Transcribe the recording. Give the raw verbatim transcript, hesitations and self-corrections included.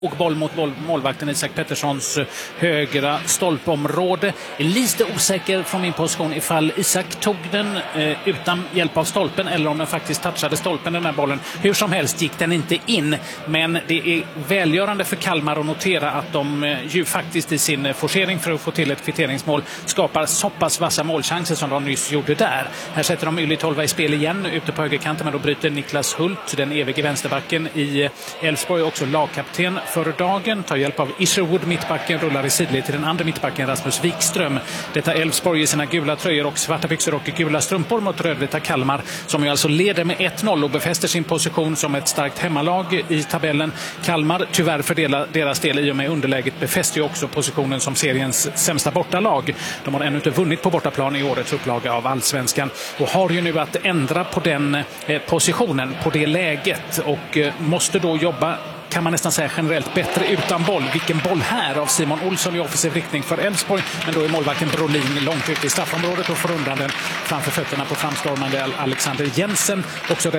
Och boll mot boll, målvakten Isak Petterssons högra stolpområde. Är lite osäker från min position ifall Isak tog den eh, utan hjälp av stolpen eller om den faktiskt touchade stolpen, den här bollen. Hur som helst gick den inte in, men det är välgörande för Kalmar att notera att de eh, ju faktiskt i sin forcering för att få till ett kvitteringsmål skapar så pass vassa målchanser som de nyss gjorde där. Här sätter de Yli Tolva i spel igen ute på högerkanten, men då bryter Niklas Hult, den evige vänsterbacken i Elfsborg, också lagkapten för dagen, tar hjälp av Isherwood, mittbacken, rullar i sidled till den andra mittbacken Rasmus Wikström. Detta Elfsborg i sina gula tröjor och svarta byxor och gula strumpor mot rödvita Kalmar, som ju alltså leder med ett noll och befäster sin position som ett starkt hemmalag i tabellen. Kalmar, tyvärr för deras del i och med underläget, befäster ju också positionen som seriens sämsta bortalag. De har ännu inte vunnit på bortaplan i årets upplaga av Allsvenskan och har ju nu att ändra på den eh, positionen, på det läget, och eh, måste då jobba, kan man nästan säga generellt, bättre utan boll. Vilken boll här av Simon Olsson i offensiv riktning för Elfsborg, men då är målvakten Brolin långt ut i straffområdet och får undan den framför fötterna på framstormande Alexander Jensen. Också